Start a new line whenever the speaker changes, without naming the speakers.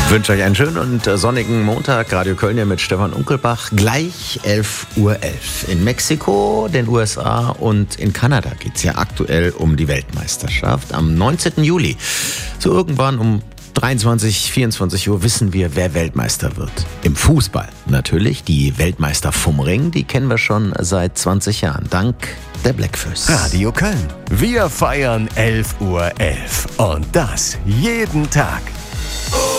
Ich wünsche euch einen schönen und sonnigen Montag. Radio Köln hier mit Stefan Unkelbach. Gleich 11:11 Uhr. In Mexiko, den USA und in Kanada geht es ja aktuell um die Weltmeisterschaft. Am 19. Juli, so irgendwann um 23, 24 Uhr wissen wir, wer Weltmeister wird. Im Fußball natürlich. Die Weltmeister vom Ring, die kennen wir schon seit 20 Jahren. Dank der Blackfoes.
Radio Köln. Wir feiern 11:11 Uhr. Und das jeden Tag.